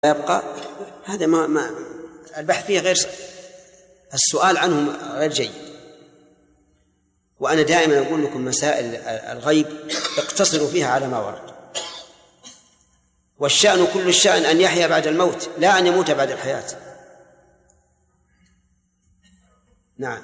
يبقى هذا ما البحث فيه غير السؤال عنه غير جيد. وأنا دائما أقول لكم مسائل الغيب اقتصروا فيها على ما ورد، والشأن كل الشأن أن يحيا بعد الموت لا أن يموت بعد الحياة. نعم.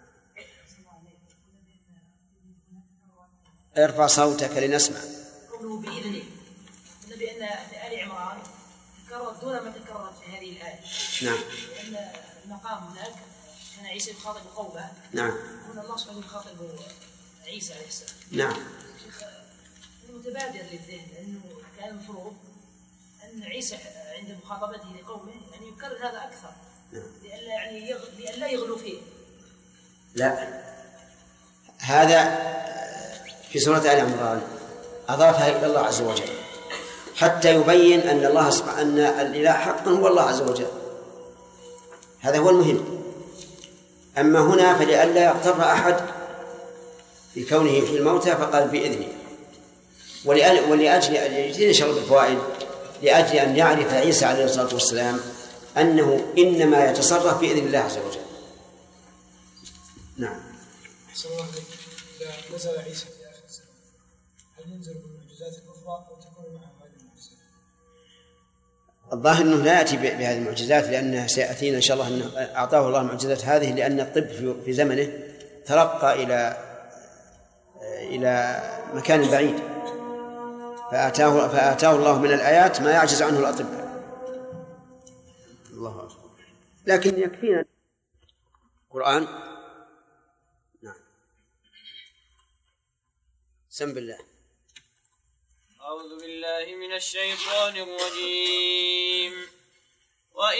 ارفع صوتك لنسمع. قوله بإذنه بأن آل عمران تكررت دون ما تكررت في هذه الآية. نعم. لأن المقام هناك كان عيسى يخاطب قومه. نعم. هنا الله سبحانه يخاطب عيسى عليه السلام. نعم. المتبادر للذهن أنه كان المفروض أن عيسى عند مخاطبته لقومه يعني يكرر هذا أكثر. نعم. لئلا يغلو فيه. لا، هذا في سورة آل عمران أضافها إلى الله عز وجل حتى يبين أن الله سبحانه أن الإله حقا هو الله عز وجل. هذا هو المهم. أما هنا فلئلا يغتر أحد بكونه في الموتى فقال بإذنه، ولأجل إن شاء الله بالفوائد، لأجل أن يعرف عيسى عليه الصلاة والسلام أنه إنما يتصرف بإذن الله عز وجل. نعم. أحسن الله عليك. إذا نزل عيسى في آخر الزمان هل ينزل بالمعجزات الأخرى أو تكون معه هذه المعجزات؟ الظاهر أنه لا يأتي بهذه المعجزات، لأنه سيأتينا إن شاء الله أن أعطاه الله المعجزات هذه، لأن الطب في زمنه ترقى إلى مكان بعيد، فآتاه الله من الآيات ما يعجز عنه الأطباء. الله أكبر. لكن يكفينا القرآن. نعم. سم بالله. أعوذ بالله من الشيطان الرجيم.